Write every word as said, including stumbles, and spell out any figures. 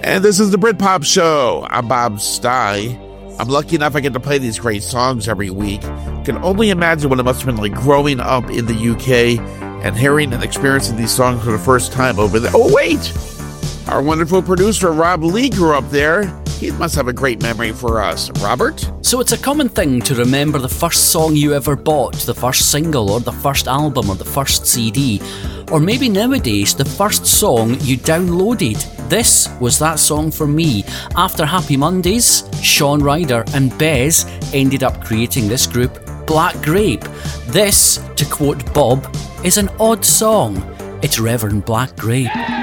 And this is the Britpop Show. I'm Bob Stye. I'm lucky enough I get to play these great songs every week. Can only imagine what it must have been like growing up in the U K and hearing and experiencing these songs for the first time over there. Oh, wait! Our wonderful producer, Rob Lee, grew up there. He must have a great memory for us. Robert? So it's a common thing to remember the first song you ever bought, the first single, or the first album, or the first C D. Or maybe nowadays, the first song you downloaded. This was that song for me. After Happy Mondays, Shaun Ryder and Bez ended up creating this group, Black Grape. This, to quote Bob, is an odd song. It's Reverend Black Grape.